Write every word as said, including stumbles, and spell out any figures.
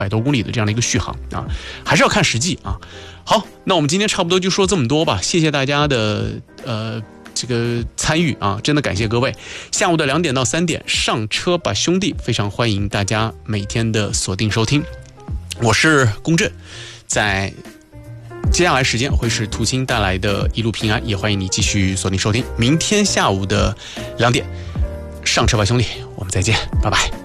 百多公里的这样的一个续航啊，还是要看实际啊。好，那我们今天差不多就说这么多吧，谢谢大家的呃这个参与啊，真的感谢各位。下午的两点到三点，上车吧兄弟，非常欢迎大家每天的锁定收听。我是龚震，在接下来时间会是途青带来的一路平安，也欢迎你继续锁定收听。明天下午的两点，上车吧兄弟，我们再见，拜拜。